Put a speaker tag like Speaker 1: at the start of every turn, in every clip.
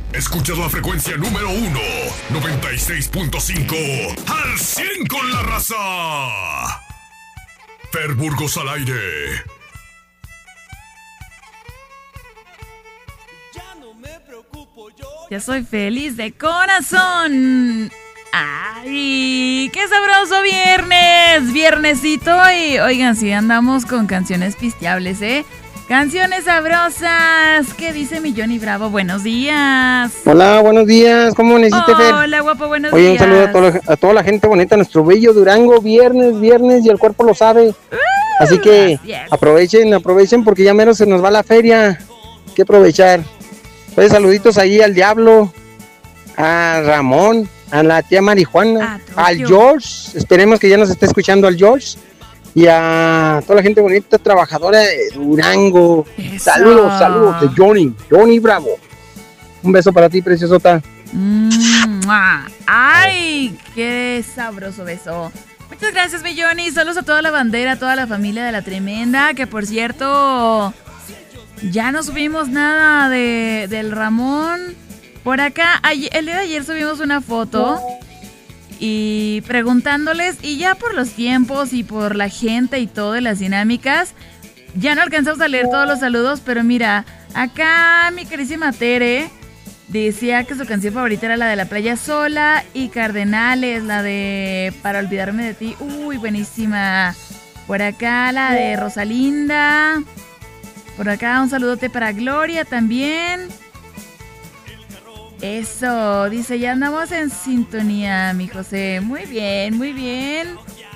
Speaker 1: Escuchas la frecuencia número 1, 96.5, al 100 con la raza. Fer Burgos al aire.
Speaker 2: Ya soy feliz de corazón. ¡Ay! ¡Qué sabroso viernes! Viernesito y... Oigan, sí, andamos con canciones pisteables, ¿eh? Canciones sabrosas. ¿Qué dice mi Johnny Bravo? Buenos días.
Speaker 3: Hola, buenos días. ¿Cmo amaneciste, Fer?
Speaker 2: Hola, guapo, buenos
Speaker 3: Oye,
Speaker 2: días.
Speaker 3: un saludo a toda la gente bonita de nuestro bello Durango. Viernes y el cuerpo lo sabe. Así que aprovechen porque ya menos se nos va la feria. Hay que aprovechar. Pues saluditos ahí al Diablo, a Ramón, a la tía Marijuana, al George. Esperemos que ya nos esté escuchando al George. Y a toda la gente bonita, trabajadora de Durango.
Speaker 2: Eso.
Speaker 3: Saludos de Johnny Bravo. Un beso para ti, preciosota.
Speaker 2: ¡Ay! ¡Qué sabroso beso! Muchas gracias, mi Johnny. Saludos a toda la bandera, a toda la familia de La Tremenda. Que por cierto, ya no subimos nada del Ramón. Por acá, el día de ayer subimos una foto y preguntándoles, y ya por los tiempos y por la gente y todo, y las dinámicas, ya no alcanzamos a leer todos los saludos, pero mira, acá mi carísima Tere decía que su canción favorita era la de La Playa Sola y Cardenales, la de Para Olvidarme de Ti. Uy, buenísima. Por acá la de Rosalinda. Por acá un saludote para Gloria también. Eso, dice, ya andamos en sintonía, mi José. Muy bien, muy bien.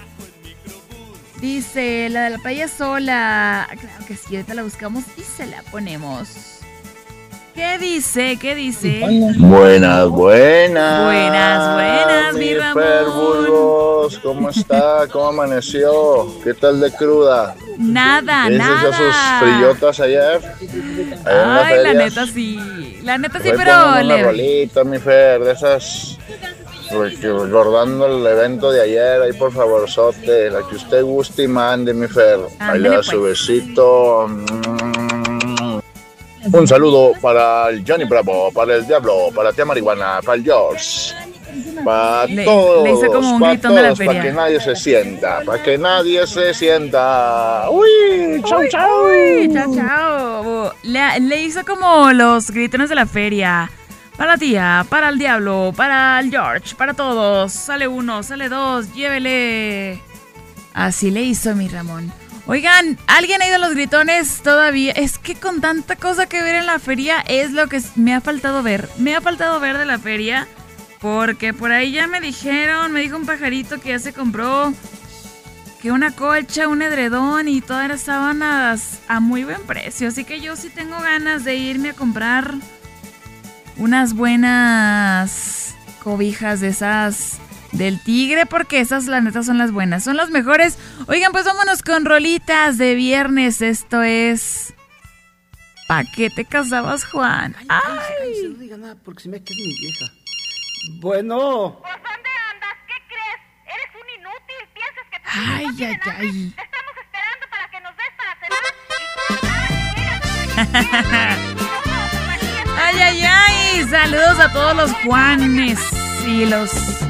Speaker 2: Dice, la de La Playa Sola. Claro que sí, ahorita la buscamos y se la ponemos. ¿Qué dice? ¿Qué dice?
Speaker 4: Buenas,
Speaker 2: mi Ramón.
Speaker 4: Fer Burgos, ¿cómo está? ¿Cómo amaneció? ¿Qué tal de cruda?
Speaker 2: Nada.
Speaker 4: ¿Hizo sus frillotas ayer?
Speaker 2: Ay, la neta sí, pero
Speaker 4: una rolita, mi Fer, de esas recordando el evento de ayer, ahí por favor, sote, la que usted guste y mande, mi Fer. Ahí le da su besito. Un saludo para el Johnny Bravo, para el Diablo, para tía Marihuana, para el George, para todos,
Speaker 2: le hizo como un
Speaker 4: para
Speaker 2: gritón de la
Speaker 4: todos,
Speaker 2: feria.
Speaker 4: para que nadie se sienta, ¡Uy! ¡Chau, chau!
Speaker 2: Uy, chao. Le hizo como los gritones de la feria. Para la tía, para el Diablo, para el George, para todos. Sale uno, sale dos, llévele. Así le hizo mi Ramón. Oigan, ¿alguien ha ido a los gritones todavía? Es que con tanta cosa que ver en la feria es lo que me ha faltado ver. Me ha faltado ver de la feria porque por ahí ya me dijo un pajarito que ya se compró que una colcha, un edredón y todas las sábanas a muy buen precio. Así que yo sí tengo ganas de irme a comprar unas buenas cobijas de esas del Tigre, porque esas la neta son las buenas, son las mejores. Oigan, pues vámonos con rolitas de viernes. Esto es ¿Pa' qué te casabas, Juan?
Speaker 5: Ay, no diga nada porque se me queda mi vieja. Bueno.
Speaker 6: ¿Por dónde andas? ¿Qué crees? Eres un inútil. Piensas que
Speaker 2: Ay.
Speaker 6: Estamos esperando para que nos des para cenar.
Speaker 2: Ay. Saludos a todos los Juanes y los